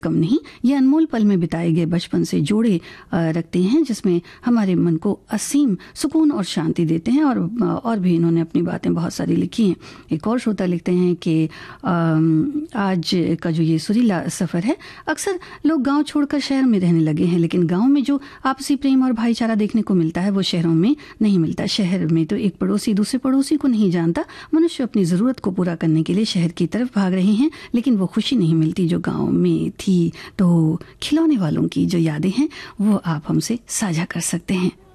कम नहीं, ये अनमोल पल में बिताए गए बचपन से जोड़े रखते हैं, जिसमें हमारे मन को असीम सुकून और शांति देते हैं। और भी इन्होंने अपनी बातें बहुत सारी लिखी हैं। एक और श्रोता लिखते हैं कि आज का जो ये सुरीला सफ़र है, अक्सर लोग गांव छोड़कर शहर में रहने लगे हैं, लेकिन गांव में जो आपसी प्रेम और भाईचारा देखने को मिलता है वो शहरों में नहीं मिलता। शहर में तो एक पड़ोसी दूसरे पड़ोसी को नहीं जानता। मनुष्य अपनी ज़रूरत को पूरा करने के लिए शहर की तरफ भाग रहे हैं, लेकिन वो खुशी नहीं मिलती जो गाँव में थी। तो खिलौने वालों की जो यादें हैं वो आप हमसे साझा कर सकते हैं।